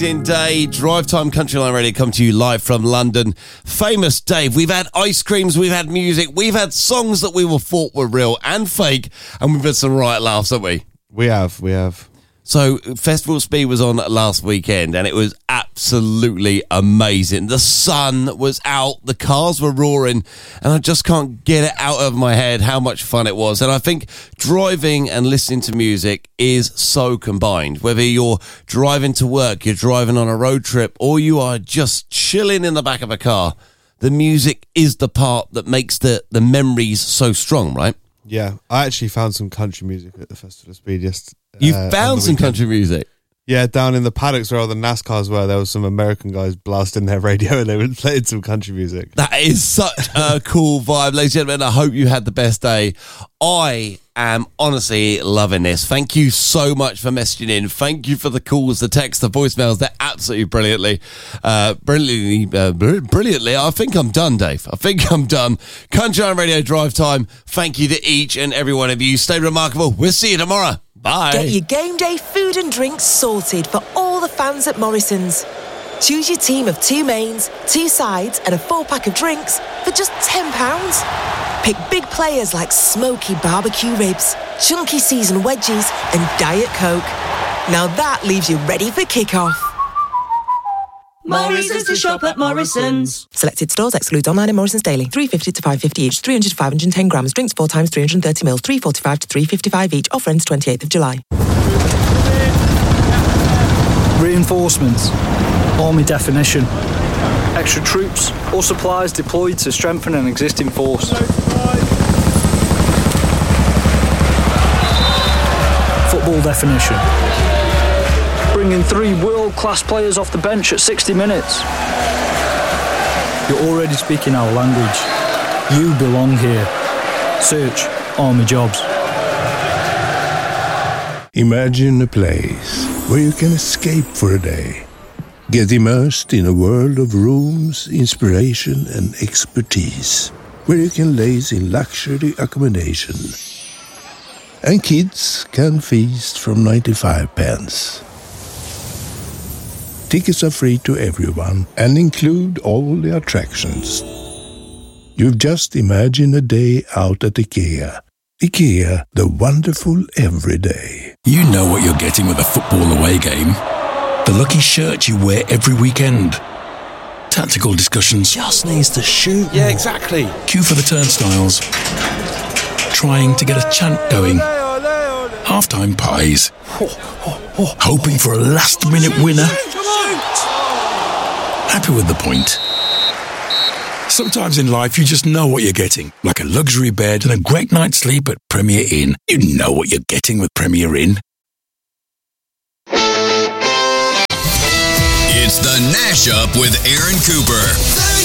Day, Drive Time Country Line Radio come to you live from London. Famous Dave, we've had ice creams, we've had music, we've had songs that we were thought were real and fake, and we've had some right laughs, haven't we? We have. So, Festival Speed was on last weekend, and it was absolutely amazing. The sun was out, the cars were roaring, and I just can't get it out of my head how much fun it was. And I think driving and listening to music is so combined. Whether you're driving to work, you're driving on a road trip, or you are just chilling in the back of a car, the music is the part that makes the memories so strong, right? Yeah, I actually found some country music at the Festival of Speed yesterday. You found some country music? Yeah, down in the paddocks where all the NASCARs were, there was some American guys blasting their radio and they were playing some country music. That is such a cool vibe, ladies and gentlemen. I hope you had the best day. I am honestly loving this. Thank you so much for messaging in. Thank you for the calls, the texts, the voicemails. They're absolutely brilliantly. I think I'm done, Dave. I think I'm done. Country Line Radio Drive Time. Thank you to each and every one of you. Stay remarkable. We'll see you tomorrow. Bye. Get your game day food and drinks sorted for all the fans at Morrison's. Choose your team of 2 mains, 2 sides and a 4-pack of drinks for just £10. Pick big players like smoky barbecue ribs, chunky seasoned wedges and Diet Coke. Now that leaves you ready for kick-off. Morrison's to shop at Morrison's. Selected stores excludes online and Morrison's daily. 350 to 550 each, 300 to 510 grams. Drinks 4 times 330 mils, 345 to 355 each. Offer ends 28th of July. Reinforcements. Army definition. Extra troops or supplies deployed to strengthen an existing force. Football definition. Bringing 3 world-class players off the bench at 60 minutes. You're already speaking our language. You belong here. Search Army Jobs. Imagine a place where you can escape for a day. Get immersed in a world of rooms, inspiration and expertise. Where you can laze in luxury accommodation. And kids can feast from 95 pence. Tickets are free to everyone and include all the attractions. You've just imagined a day out at IKEA. IKEA, the wonderful everyday. You know what you're getting with a football away game. The lucky shirt you wear every weekend. Tactical discussions. Just needs to shoot. Yeah, exactly. Queue for the turnstiles. Trying to get a chant going. Half-time pies. Hoping for a last-minute winner. Happy with the point. Sometimes in life you just know what you're getting. Like a luxury bed and a great night's sleep at Premier Inn. You know what you're getting with Premier Inn. It's the Nash Up with Aaron Cooper.